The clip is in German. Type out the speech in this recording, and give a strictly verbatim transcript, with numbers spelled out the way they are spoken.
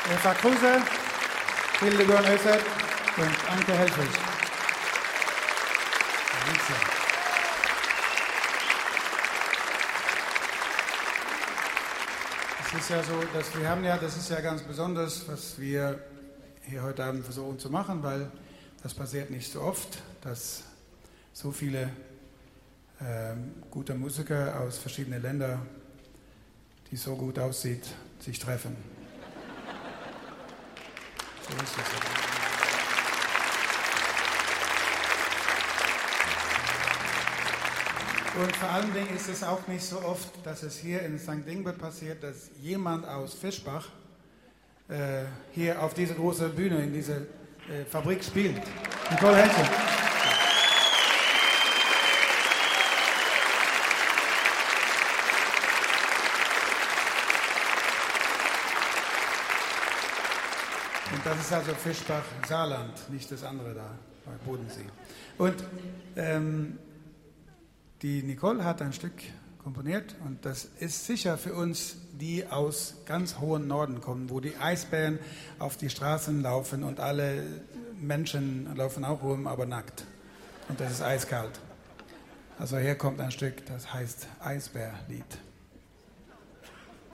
Eva Kruse, Hildegard Oessert und Anke Helfrich. Es ist ja so, dass wir haben ja, das ist ja ganz besonders, was wir hier heute Abend versuchen zu machen, weil das passiert nicht so oft, dass so viele ähm, gute Musiker aus verschiedenen Ländern, die so gut aussieht, sich treffen. So ist es. Und vor allen Dingen ist es auch nicht so oft, dass es hier in Sankt Ingbert passiert, dass jemand aus Fischbach äh, hier auf diese große Bühne in dieser äh, Fabrik spielt. Nicole Henschen. Und das ist also Fischbach Saarland, nicht das andere da, bei Bodensee. Und ähm, die Nicole hat ein Stück komponiert und das ist sicher für uns, die aus ganz hohen Norden kommen, wo die Eisbären auf die Straßen laufen und alle Menschen laufen auch rum, aber nackt. Und das ist eiskalt. Also hier kommt ein Stück, das heißt Eisbärlied.